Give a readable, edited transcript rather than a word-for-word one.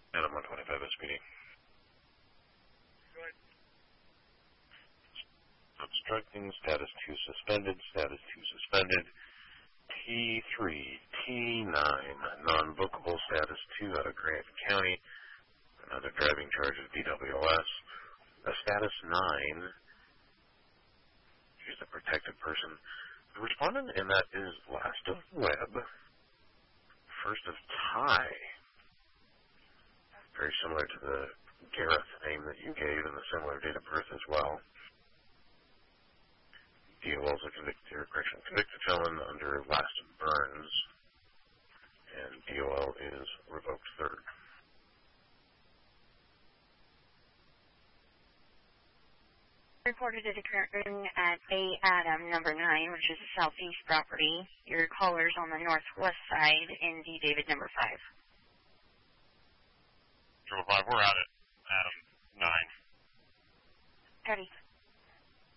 Adam 125 SPD. Obstructing, status 2 suspended, status 2 suspended. T3, T9, non-bookable, status 2 out of Grant County. Another driving charge of DWS. A status 9. She's a protected person. The respondent in that is last of Webb, first of Ty. Very similar to the Gareth name that you gave and the similar date of birth as well. DOL is a convicted felon under last of Burns, and DOL is revoked third. Reported it occurring at A. Adam, number 9, which is a southeast property. Your caller's on the northwest side in D. David, number 5. 5, we're out at Adam 9. Howdy.